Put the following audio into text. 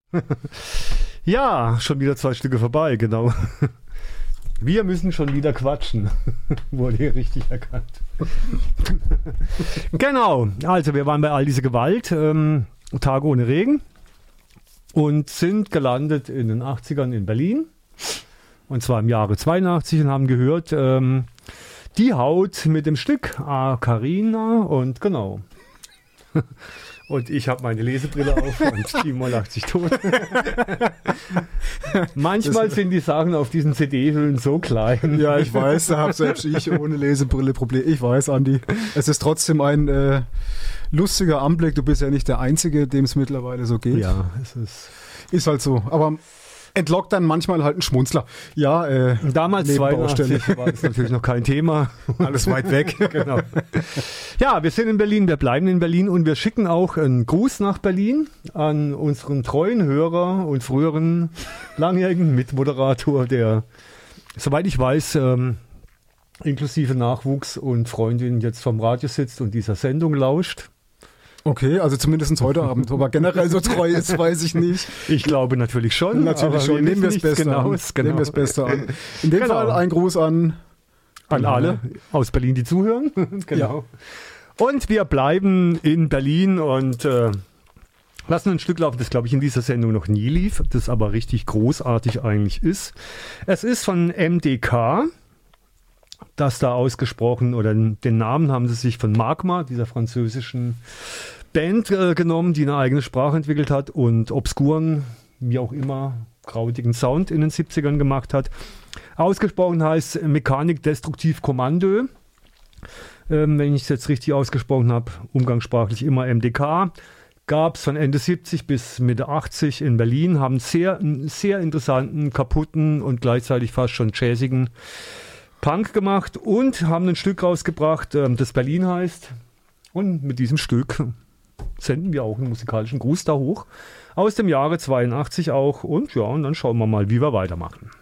Ja, schon wieder 2 Stücke vorbei, genau. Wir müssen schon wieder quatschen. Wurde hier richtig erkannt. Genau, also wir waren bei All diese Gewalt, Tage ohne Regen und sind gelandet in den 80ern in Berlin. Und zwar im Jahre 82 und haben gehört, die Haut mit dem Stück Carina und genau. Und ich habe meine Lesebrille auf und Timo lacht sich tot. Manchmal sind die Sachen auf diesen CD-Hüllen so klein. Ja, ich weiß, da habe selbst ich ohne Lesebrille Probleme. Ich weiß, Andi. Es ist trotzdem ein lustiger Anblick. Du bist ja nicht der Einzige, dem es mittlerweile so geht. Ja, ist halt so. Aber entlockt dann manchmal halt ein Schmunzler. Ja, damals 82 war das natürlich noch kein Thema. Alles weit weg. Genau. Ja, wir sind in Berlin, wir bleiben in Berlin und wir schicken auch einen Gruß nach Berlin an unseren treuen Hörer und früheren langjährigen Mitmoderator, der, soweit ich weiß, inklusive Nachwuchs und Freundin jetzt vom Radio sitzt und dieser Sendung lauscht. Okay, also zumindest heute Abend, aber generell so treu ist, weiß ich nicht. Ich glaube natürlich schon. Natürlich schon. Nehmen wir das Beste an. Nehmen wir das Beste an. In dem Fall ein Gruß an alle aus Berlin, die zuhören. Genau. Ja. Und wir bleiben in Berlin und lassen ein Stück laufen, das glaube ich in dieser Sendung noch nie lief, das aber richtig großartig eigentlich ist. Es ist von MDK. Das da ausgesprochen, oder den Namen haben sie sich von Magma, dieser französischen Band, genommen, die eine eigene Sprache entwickelt hat und obskuren, wie auch immer, krautigen Sound in den 70ern gemacht hat. Ausgesprochen heißt Mechanik Destruktiv Kommando. Wenn ich es jetzt richtig ausgesprochen habe, umgangssprachlich immer MDK. Gab es von Ende 70 bis Mitte 80 in Berlin, haben einen sehr interessanten, kaputten und gleichzeitig fast schon jazzigen Punk gemacht und haben ein Stück rausgebracht, das Berlin heißt. Und mit diesem Stück senden wir auch einen musikalischen Gruß da hoch. Aus dem Jahre 82 auch. Und ja, und dann schauen wir mal, wie wir weitermachen.